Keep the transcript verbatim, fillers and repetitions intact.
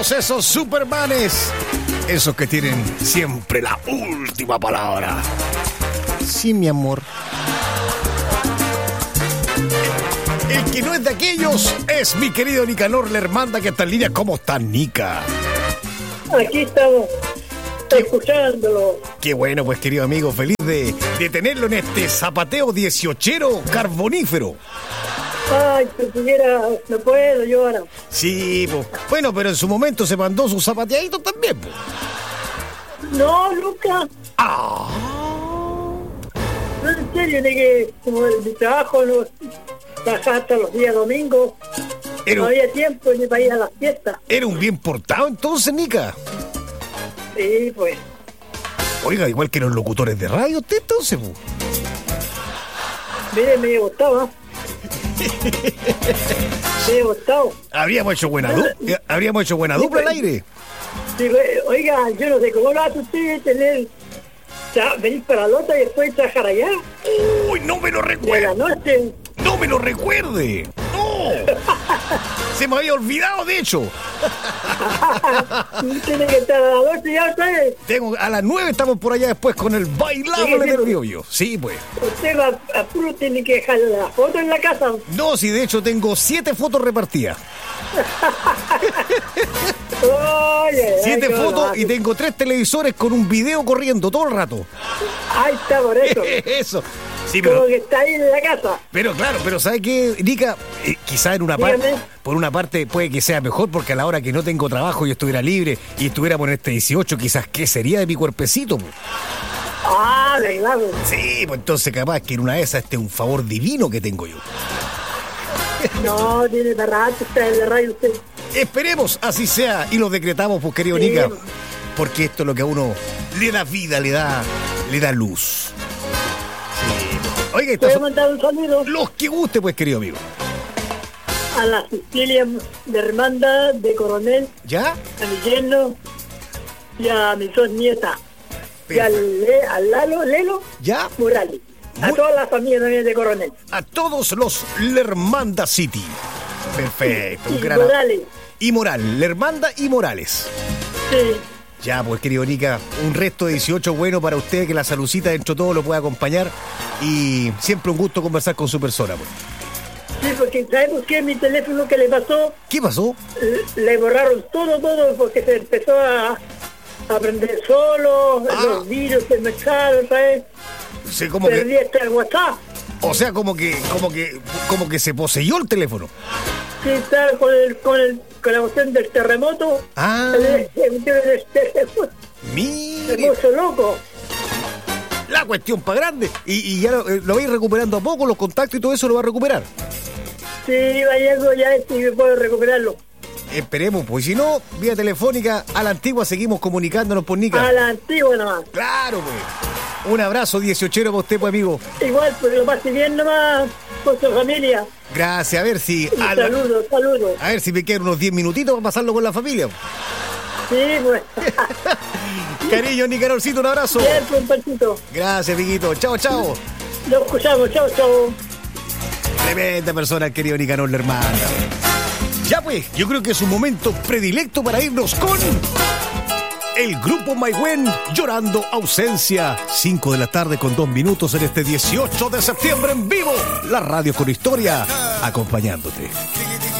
todos esos supermanes, esos que tienen siempre la última palabra. Sí, mi amor. El que no es de aquellos es mi querido Nicanor Lermanda, que está en línea. ¿Cómo está, Nica? Aquí estamos, escuchándolo. Qué bueno, pues, querido amigo, feliz de, de tenerlo en este zapateo dieciochero carbonífero. Ay, si pudiera, no puedo yo ahora. Sí, pues, bueno, pero en su momento se mandó sus zapateaditos también, pues. No, nunca. Ah. No, en serio, de que como el, mi trabajo no trabajaba hasta los días domingos, Era no un- había tiempo ni para ir a las fiestas. Era un bien portado entonces, Nica. Sí, pues. Oiga, igual que los locutores de radio, usted entonces, pues. Mire, me gustaba. Me gustado. Habríamos hecho buena dupla, habríamos hecho buena dupla al aire. Digo, eh, oiga, yo no sé cómo lo hace usted tener, tra- venir para Lota y después trabajar allá, Uy, no me lo de la recuerde. noche. No me lo recuerde. No. Se me había olvidado, de hecho. Tiene que estar a la noche ya, ¿sabes? Tengo, a las nueve estamos por allá después con el bailable Sí, sí, del sí. Biobío. Sí, pues. Usted va a puro tiene que dejar la foto en la casa. No, sí, de hecho tengo siete fotos repartidas. Oye, Siete ay, qué fotos barato. y tengo tres televisores con un video corriendo todo el rato. Ahí está, por eso. Eso. Sí, Como pero, que está ahí en la casa. pero claro, pero ¿sabe qué, Nica? Eh, quizá en una parte, Dígame. por una parte puede que sea mejor, porque a la hora que no tengo trabajo y estuviera libre y estuviéramos en este dieciocho, quizás ¿qué sería de mi cuerpecito? Po? Ah, de claro. Sí, pues entonces capaz que en una de esas este es un favor divino que tengo yo. No, tiene barato, está en la radio usted. Esperemos así sea y lo decretamos, pues, querido Sí. Nica, porque esto es lo que a uno le da vida, le da, le da luz. Sí. Oiga, Voy estos a son mandar un saludo los que guste, pues, querido amigo. a la Cecilia de Hermandad de Coronel, ¿Ya? a mi yerno y a mis dos nietas. Y Perfecto. al, Le- al Lalo, Lelo ¿Ya? Morales. A Muy- toda la familia también de Coronel. A todos los Lermanda City. Perfecto. Un Y gran Morales. Y Moral, Lermanda y Morales. Sí. Ya, pues, querido Nica, un resto de dieciocho bueno para usted, que la salucita dentro de todo lo pueda acompañar. Y siempre un gusto conversar con su persona, pues. Sí, porque ¿sabemos qué? Mi teléfono que le pasó, ¿Qué pasó? le le borraron todo, todo, porque se empezó a, a prender solo, Ah. los virus se mezclaron, ¿sabes? Sí, como que, Perdí hasta el WhatsApp. o sea, como que, como que, como que se poseyó el teléfono. Sí, está con, el, con, el, con la cuestión del terremoto. Ah. El, el, el terremoto, se Mire, puso loco. la cuestión para grande. Y, y ya lo, eh, lo vais recuperando a poco, los contactos y todo eso lo va a recuperar. Sí, vaya algo ya este y puedo recuperarlo. Esperemos, pues si no, vía telefónica, a la antigua seguimos comunicándonos por Nica. A la antigua nomás. Claro, pues. Un abrazo dieciochero para usted, pues, amigo. Igual, pues lo pase bien nomás con su familia. Gracias, a ver si... Y a, la- saludos, saludos. a ver si me quedan unos diez minutitos para pasarlo con la familia. Sí, pues. Cariño, Nicanorcito, un abrazo. Bien, pues, un partito. Gracias, amiguito. Chao, chao. Lo escuchamos, chao, chao. Tremenda persona, el querido Nicanor Lermanda. Ya pues, yo creo que es un momento predilecto para irnos con el grupo Maigüen, llorando ausencia. cinco de la tarde con dos minutos en este dieciocho de septiembre en vivo. La radio con historia, acompañándote.